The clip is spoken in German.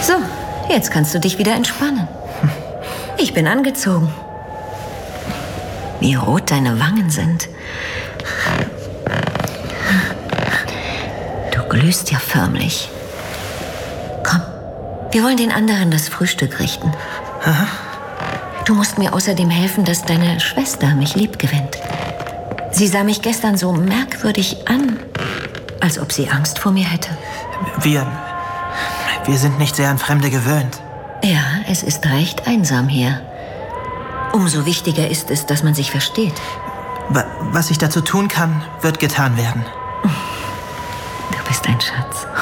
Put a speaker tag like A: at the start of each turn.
A: So, jetzt kannst du dich wieder entspannen. Ich bin angezogen. Wie rot deine Wangen sind. Du glühst ja förmlich. Komm, wir wollen den anderen das Frühstück richten.
B: Aha.
A: Du musst mir außerdem helfen, dass deine Schwester mich lieb gewinnt. Sie sah mich gestern so merkwürdig an, als ob sie Angst vor mir hätte.
B: Wir sind nicht sehr an Fremde gewöhnt.
A: Ja, es ist recht einsam hier. Umso wichtiger ist es, dass man sich versteht.
B: Was ich dazu tun kann, wird getan werden.
A: Du bist ein Schatz.